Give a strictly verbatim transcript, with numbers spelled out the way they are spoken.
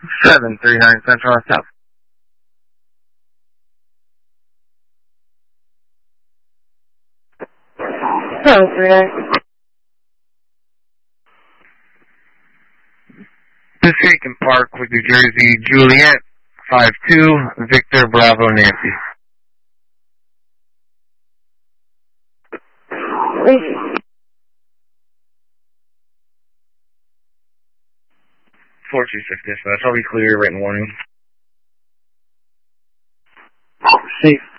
seven three nine Central South. seven three nine. Mistaken Parkwood, New Jersey, Juliet, five two, Victor Bravo Nancy. Thank you. four two six dispatch, I'll be clear, written warning. Safe.